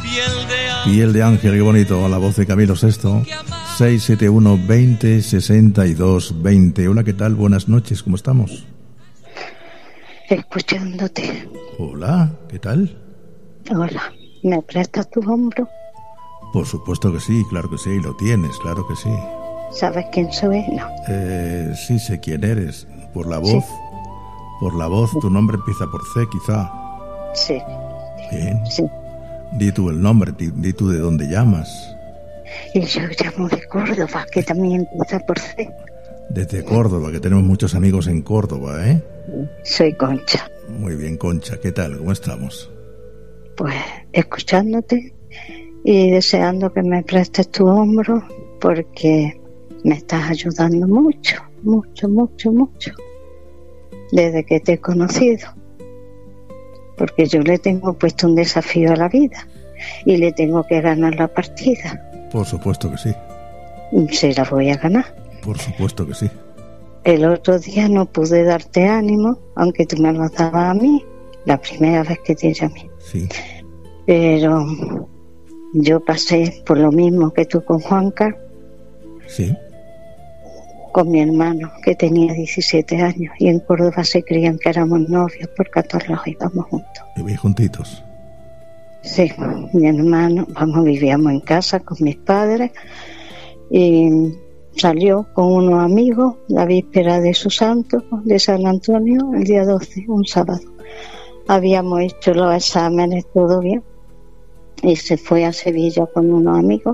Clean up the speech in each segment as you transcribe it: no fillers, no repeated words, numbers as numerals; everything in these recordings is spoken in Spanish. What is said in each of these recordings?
Piel de ángel, qué bonito, a la voz de Camilo Sesto. 671 20 62 20. Hola, ¿qué tal? Buenas noches, ¿cómo estamos? Escuchándote. Hola, ¿qué tal? Hola, ¿me prestas tu hombro? Por supuesto que sí, claro que sí, lo tienes, claro que sí. ¿Sabes quién soy? No. Sí sé quién eres, por la voz. Sí. Por la voz, tu nombre empieza por C, quizá. Sí. Bien. Sí. Di tú el nombre, di tú de dónde llamas. Y yo llamo de Córdoba, que también empieza por C. Desde Córdoba, que tenemos muchos amigos en Córdoba, ¿eh? Soy Concha. Muy bien, Concha, ¿qué tal? ¿Cómo estamos? Pues escuchándote y deseando que me prestes tu hombro, porque me estás ayudando mucho, mucho, mucho, mucho, desde que te he conocido. Porque yo le tengo puesto un desafío a la vida y le tengo que ganar la partida. Por supuesto que sí. Se la voy a ganar. Por supuesto que sí. El otro día no pude darte ánimo, aunque tú me lo dabas a mí, la primera vez que te llamé. Sí. Pero yo pasé por lo mismo que tú con Juanca. Sí. Con mi hermano, que tenía 17 años, y en Córdoba se creían que éramos novios porque a todos los íbamos juntos. ¿Vivíais juntitos? Sí, mi hermano, vivíamos en casa con mis padres, y salió con unos amigos la víspera de su santo, de San Antonio, el día 12, un sábado. Habíamos hecho los exámenes, todo bien, y se fue a Sevilla con unos amigos,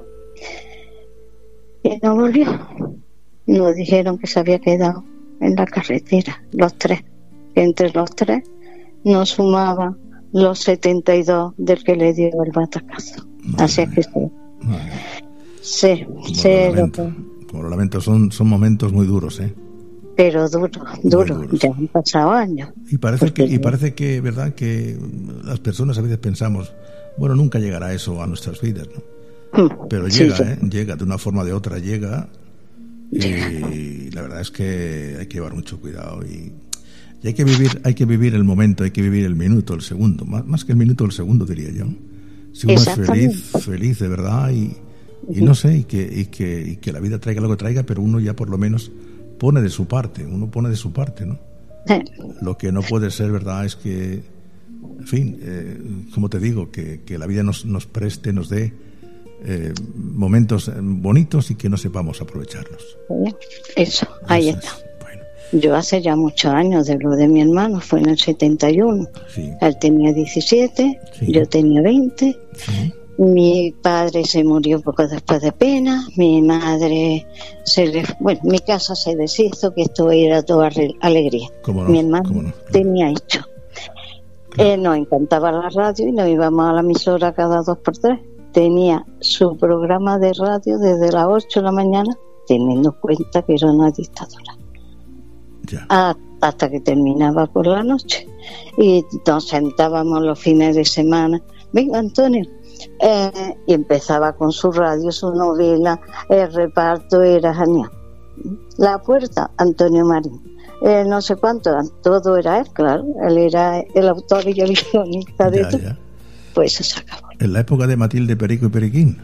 y no volvió. Nos dijeron que se había quedado en la carretera, los tres, que entre los tres no sumaban los 72 del que le dio el batacazo. Así es que sí. Como lo lamento, son momentos muy duros, ¿eh? Pero duros. Ya han pasado años. Y parece que, ¿verdad? Que las personas a veces pensamos, bueno, nunca llegará eso a nuestras vidas, ¿no? Pero llega, sí. Llega, de una forma o de otra llega. Y la verdad es que hay que llevar mucho cuidado y hay que vivir el momento, hay que vivir el minuto, el segundo, más que el minuto, el segundo, diría yo. Si uno es feliz de verdad y no sé, y que la vida traiga lo que traiga, pero uno ya por lo menos pone de su parte, ¿no? Sí. Lo que no puede ser, verdad, es que, en fin, como te digo, que la vida nos preste, nos dé momentos bonitos y que no sepamos aprovecharlos. Eso, ahí está. Bueno. Yo hace ya muchos años de lo de mi hermano, fue en el 71. Sí. Él tenía 17, sí. Yo tenía 20. Sí. Mi padre se murió poco después de pena, mi madre mi casa se deshizo, que esto era toda alegría. ¿Cómo no? Mi hermano tenía hecho. Claro. Nos encantaba la radio y nos íbamos a la emisora cada 2 por 3. Tenía su programa de radio desde las 8 de la mañana, teniendo en cuenta que era una dictadura. Hasta que terminaba por la noche. Y nos sentábamos los fines de semana. Venga, Antonio. Y empezaba con su radio, su novela, el reparto era genial. La puerta, Antonio Marín. No sé cuánto, todo era él, claro. Él era el autor y el guionista de todo. Ya. Pues eso se acabó. ¿En la época de Matilde, Perico y Periquín?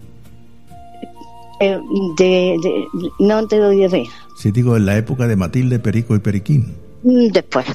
No te doy idea. Sí, digo, en la época de Matilde, Perico y Periquín. Después,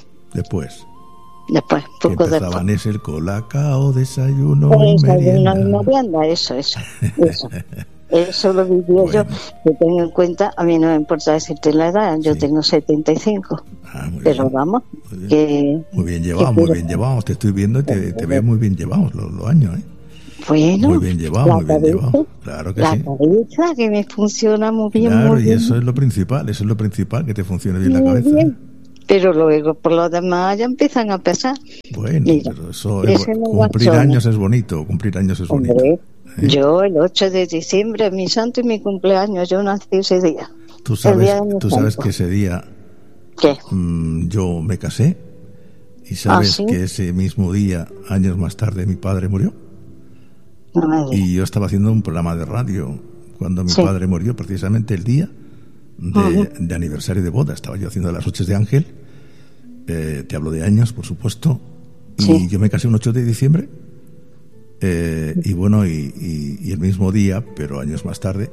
poco después. Empezaban ese el colacao, desayuno y merienda. Eso. Eso lo viví yo. Que tengo en cuenta, a mí no me importa decirte la edad, yo tengo 75. Pero bien. Vamos, que... Muy bien llevamos, te estoy viendo y te veo muy bien llevados los años, ¿eh? Bueno, muy bien llevado, claro que la sí. La cabeza que me funciona muy bien, claro, muy bien. Y eso es lo principal, que te funcione bien la cabeza. Bien. Pero luego por lo demás ya empiezan a pesar. Bueno, pero eso cumplir años es bonito, Hombre, yo el 8 de diciembre es mi santo y mi cumpleaños, yo nací ese día. Tú sabes que ese día ¿qué? Yo me casé y sabes que ese mismo día, años más tarde, mi padre murió. Y yo estaba haciendo un programa de radio cuando mi padre murió, precisamente el día de aniversario de boda. Estaba yo haciendo las noches de Ángel, te hablo de años, por supuesto, y yo me casé un 8 de diciembre Y bueno, y el mismo día, pero años más tarde,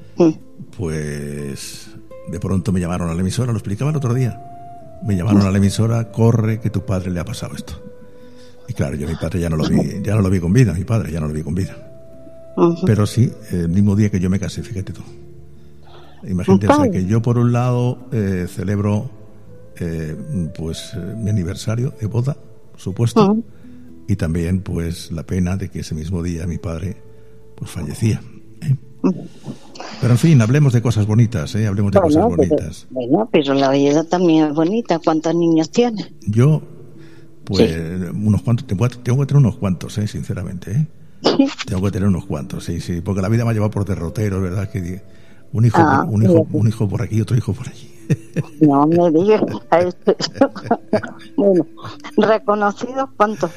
pues de pronto me llamaron a la emisora, lo explicaba el otro día. Me llamaron a la emisora, corre, que tu padre le ha pasado esto. Y claro, yo a mi padre ya no lo vi con vida, Pero sí, el mismo día que yo me casé, fíjate tú. Imagínate, o sea, que yo por un lado celebro mi aniversario de boda, supuesto, y también pues la pena de que ese mismo día mi padre pues fallecía. Pero en fin, hablemos de cosas bonitas, hablemos de cosas bonitas. Pero la vida también es bonita. ¿Cuántos niños tienes? Yo, pues, unos cuantos, tengo que tener unos cuantos, sinceramente, Tengo que tener unos cuantos, sí, porque la vida me ha llevado por derroteros, ¿verdad? Que un hijo por aquí, otro hijo por allí. No me digas. Bueno, reconocidos, ¿cuántos?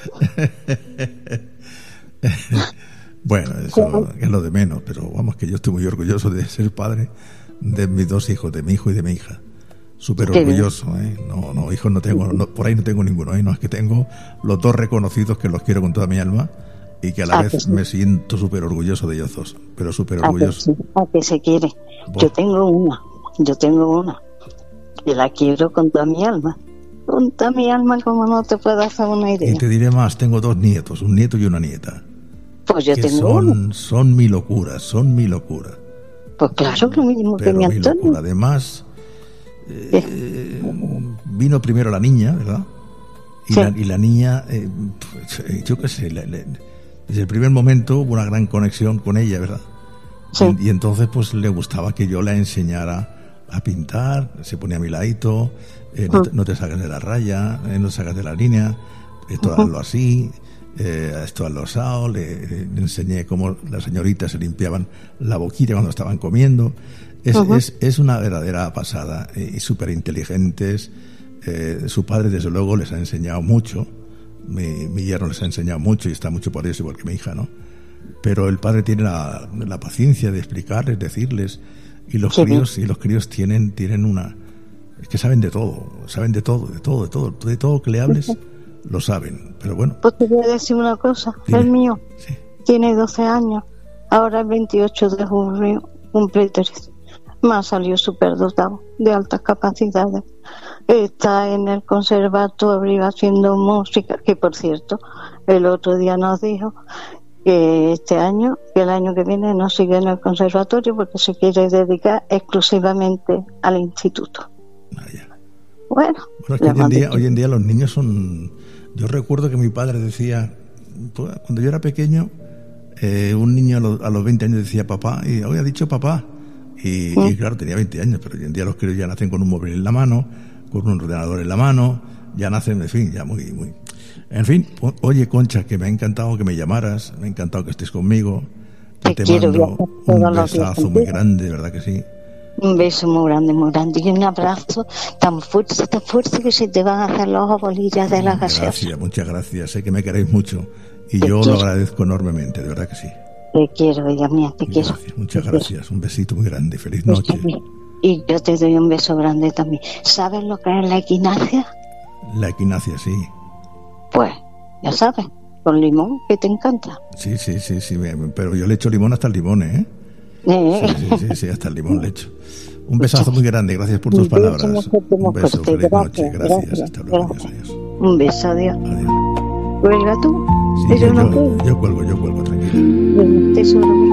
Bueno, eso es lo de menos, pero vamos, que yo estoy muy orgulloso de ser padre de mis dos hijos, de mi hijo y de mi hija. Súper orgulloso, No, hijos no tengo, por ahí no tengo ninguno, No, es que tengo los dos reconocidos que los quiero con toda mi alma y que a la vez me siento súper orgulloso de ellos dos, pero súper orgulloso. ¿A que se quiere? Yo tengo una, que la quiero con toda mi alma. Con toda mi alma, como no te puedo hacer una idea. Y te diré más, tengo dos nietos, un nieto y una nieta. Pues yo tengo son mi locura. Pues claro, lo mismo que mi Antonio. Locura. Además, vino primero la niña, ¿verdad? Y la niña, yo qué sé, desde el primer momento hubo una gran conexión con ella, ¿verdad? Sí. Y entonces pues le gustaba que yo la enseñara a pintar, se ponía a mi ladito, no te saques de la raya, no te saques de la línea, esto hazlo así. Esto al losao, le enseñé cómo las señoritas se limpiaban la boquilla cuando estaban comiendo. Es una verdadera pasada, y súper inteligentes. Su padre desde luego les ha enseñado mucho, mi yerno les ha enseñado mucho y está mucho por eso, igual que mi hija, ¿no? Pero el padre tiene la paciencia de explicarles, decirles, y los críos tienen una, es que saben de todo que le hables. Lo saben, pero bueno. Pues te voy a decir una cosa. Dime. El mío tiene 12 años. Ahora el 28 de junio cumple 13. Me ha salido superdotado, de altas capacidades. Está en el conservatorio haciendo música, que por cierto, el otro día nos dijo que el año que viene no sigue en el conservatorio porque se quiere dedicar exclusivamente al instituto. Bueno, es que hoy en día los niños son... Yo recuerdo que mi padre decía, cuando yo era pequeño, un niño a los 20 años decía papá, y hoy ha dicho papá. Y claro, tenía 20 años, pero hoy en día los críos ya nacen con un móvil en la mano, con un ordenador en la mano, ya nacen, en fin, ya muy... En fin, oye, Concha, que me ha encantado que me llamaras, me ha encantado que estés conmigo. Te mando un besazo muy grande, ¿verdad que sí? Un beso muy grande y un abrazo tan fuerte que se te van a hacer los ojos bolillas de la gaseosa. Gracias, muchas gracias, sé que me queréis mucho y yo lo agradezco enormemente, de verdad que sí. Te quiero, hija mía, te quiero. Muchas gracias, un besito muy grande, feliz noche. Y yo te doy un beso grande también. ¿Sabes lo que es la equinacia? La equinacia, sí. Pues, ya sabes, con limón, que te encanta. Sí, pero yo le echo limón hasta el limón, ¿eh? Sí, hasta el limón le echo. Un besazo muy grande, gracias por tus palabras. Un beso, feliz noche, gracias, hasta luego, adiós. Un beso, adiós. Adiós. ¿Cuelga tú? Sí, yo cuelgo, tranquila. Tesoro.